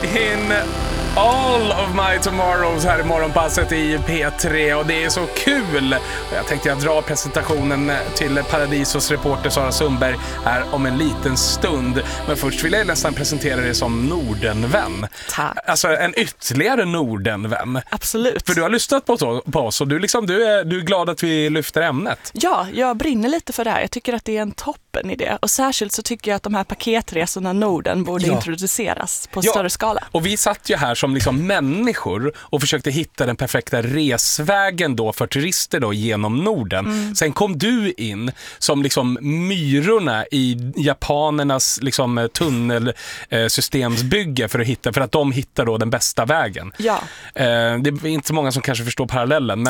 in all of my tomorrows här i morgonpasset i P3 och det är så kul. Jag tänkte jag drar presentationen till Paradisos reporter Sara Sundberg här om en liten stund. Men först vill jag nästan presentera dig som Nordenvän. Tack. Alltså en ytterligare Nordenvän. Absolut. För du har lyssnat på oss och du är glad att vi lyfter ämnet. Ja, jag brinner lite för det här. Jag tycker att det är en toppen idé. Och särskilt så tycker jag att de här paketresorna Norden borde introduceras på större skala. Och vi satt ju här som liksom människor och försökte hitta den perfekta resvägen då för turister då genom Norden. Sen kom du in som liksom myrorna i japanernas liksom tunnelsystemsbygge för att de hittar då den bästa vägen. Ja. Det är inte så många som kanske förstår parallellen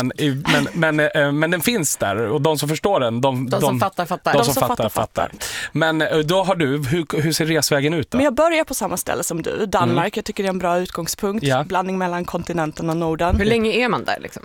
men den finns där och de som förstår den de som fattar. De som fattar. Men då har du hur ser resvägen ut då? Men jag börjar på samma ställe som du, Danmark. Jag tycker det är en bra utgångspunkt. Ja. Blandning mellan kontinenten och Norden. Hur länge är man där liksom?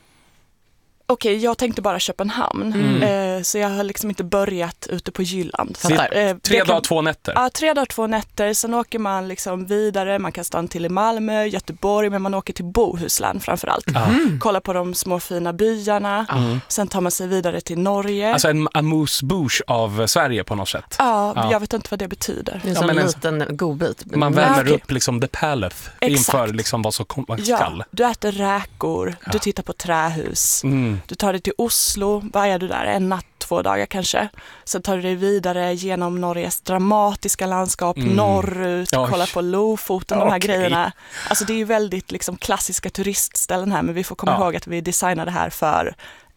Okej, jag tänkte bara Köpenhamn. Så jag har liksom inte börjat ute på Jylland. 3 dagar, 2 nätter. Ja, 3 dagar, 2 nätter. Sen åker man liksom vidare. Man kan stanna till i Malmö, Göteborg, men man åker till Bohuslän framförallt. Kolla på de små fina byarna. Sen tar man sig vidare till Norge. Alltså en amuse-bouche av Sverige på något sätt. Ja, jag vet inte vad det betyder. Det är en liten godbit. Man värmer upp liksom the palace inför Exakt. liksom vad som skall. Ja, du äter räkor, du tittar på trähus. Du tar dig till Oslo, vad är du där? 1 natt, 2 dagar kanske. Sen tar du dig vidare genom Norges dramatiska landskap, norrut, kolla på Lofoten, de här grejerna. Alltså det är ju väldigt liksom klassiska turistställen här, men vi får komma ihåg att vi designade det här för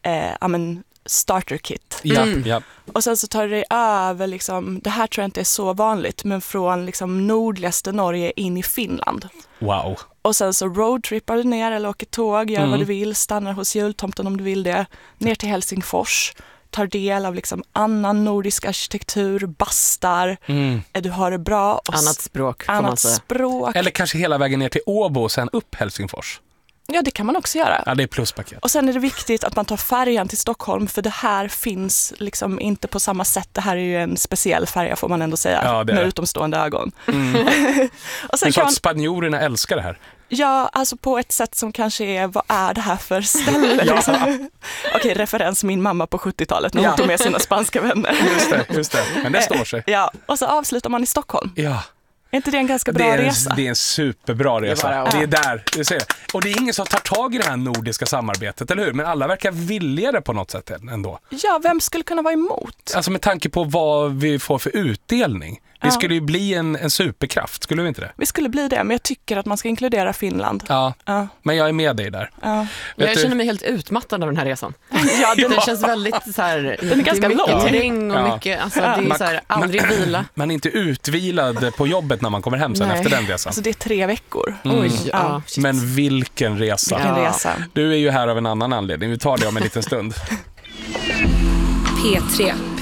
starter kit. Ja. Och sen så tar du dig över, liksom, det här tror jag inte är så vanligt, men från liksom nordligaste Norge in i Finland. Wow. Och sen så roadtrippar du ner eller åker tåg, gör vad du vill, stannar hos jultomten om du vill det, ner till Helsingfors, tar del av liksom annan nordisk arkitektur, bastar, du har det bra. Och annat språk får man säga. Språk. Eller kanske hela vägen ner till Åbo och sen upp Helsingfors. Ja, det kan man också göra. Ja, det är pluspaket. Och sen är det viktigt att man tar färjan till Stockholm, för det här finns liksom inte på samma sätt. Det här är ju en speciell färja får man ändå säga, med utomstående ögon. Och sen att spanjorerna älskar det här. Ja, alltså på ett sätt som kanske är, vad är det här för ställe? Liksom? Okej, referens min mamma på 70-talet när hon tog med sina spanska vänner. Just det. Men det står sig. Ja, och så avslutar man i Stockholm. Ja. Är inte det en ganska bra resa? Det är en superbra resa. Det är där, du ser. Och det är ingen som tar tag i det här nordiska samarbetet, eller hur? Men alla verkar vilja det på något sätt ändå. Ja, vem skulle kunna vara emot? Alltså med tanke på vad vi får för utdelning. Det skulle ju bli en superkraft, skulle vi inte det? Vi skulle bli det, men jag tycker att man ska inkludera Finland. Ja. Men jag är med dig där. Ja. Jag känner mig helt utmattad av den här resan. Ja, det känns väldigt så här, den är ganska mycket lång. terräng och mycket, alltså det är så här, aldrig vila. Man är inte utvilad på jobbet när man kommer hem sen efter den resan. Alltså det är 3 veckor. Oj, men vilken resa. Resa. Du är ju här av en annan anledning. Vi tar det om en liten stund. P3.